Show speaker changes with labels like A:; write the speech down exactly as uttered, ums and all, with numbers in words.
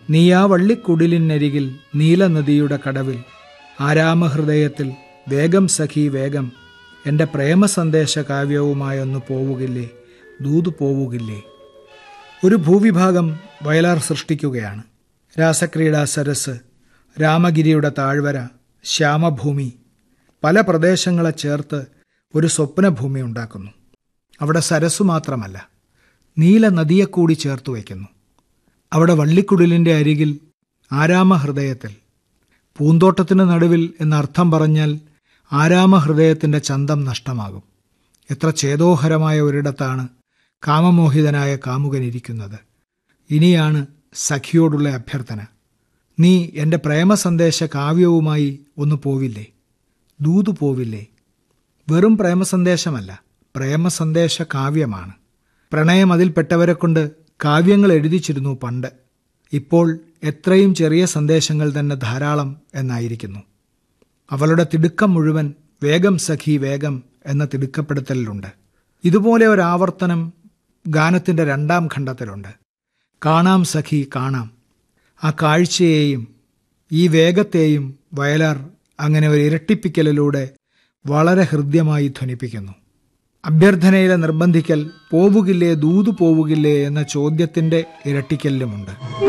A: നീയാ വള്ളിക്കുടിലിനരികിൽ നീലനദിയുടെ കടവിൽ ആരാമഹൃദയത്തിൽ വേഗം സഖി വേഗം എൻ്റെ പ്രേമസന്ദേശ കാവ്യവുമായൊന്നു പോവുകില്ലേ, ദൂതു പോവുകില്ലേ. ഒരു ഭൂവിഭാഗം വയലാർ സൃഷ്ടിക്കുകയാണ്. രാസക്രീഡാ സരസ്, രാമഗിരിയുടെ താഴ്വര, ശ്യാമഭൂമി, പല പ്രദേശങ്ങളെ ചേർത്ത് ഒരു സ്വപ്നഭൂമി ഉണ്ടാക്കുന്നു. അവിടെ സരസ്സു മാത്രമല്ല, നീല നദിയെക്കൂടി ചേർത്ത് വയ്ക്കുന്നു. അവിടെ വള്ളിക്കുടിലിൻ്റെ അരികിൽ ആരാമഹൃദയത്തിൽ, പൂന്തോട്ടത്തിന് നടുവിൽ എന്നർത്ഥം പറഞ്ഞാൽ ആരാമഹൃദയത്തിൻ്റെ ചന്തം നഷ്ടമാകും. എത്ര ഛേദോഹരമായ ഒരിടത്താണ് കാമമോഹിതനായ കാമുകനിരിക്കുന്നത്. ഇനിയാണ് സഖിയോടുള്ള അഭ്യർത്ഥന. നീ എൻ്റെ പ്രേമസന്ദേശ കാവ്യവുമായി ഒന്ന് പോവില്ലേ, ദൂതു പോവില്ലേ. വെറും പ്രേമസന്ദേശമല്ല, പ്രേമസന്ദേശ കാവ്യമാണ്. പ്രണയം അതിൽപ്പെട്ടവരെ കൊണ്ട് കാവ്യങ്ങൾ എഴുതിച്ചിരുന്നു പണ്ട്. ഇപ്പോൾ എത്രയും ചെറിയ സന്ദേശങ്ങൾ തന്നെ ധാരാളം എന്നായിരിക്കുന്നു. അവളുടെ തിടുക്കം മുഴുവൻ വേഗം സഖി വേഗം എന്ന തിടുക്കപ്പെടുത്തലിലുണ്ട്. ഇതുപോലെ ഒരാവർത്തനം ഗാനത്തിൻ്റെ രണ്ടാം ഖണ്ഡത്തിലുണ്ട്. കാണാം സഖി കാണാം. ആ കാഴ്ചയെയും ഈ വേഗത്തെയും വയലാർ അങ്ങനെ ഒരു ഇരട്ടിപ്പിക്കലിലൂടെ വളരെ ഹൃദ്യമായി ധ്വനിപ്പിക്കുന്നു. അഭ്യർത്ഥനയിലെ നിർബന്ധിക്കൽ, പോവുകില്ലേ ദൂതു പോവുകില്ലേ എന്ന ചോദ്യത്തിൻ്റെ ഇരട്ടിക്കലിലുമുണ്ട്.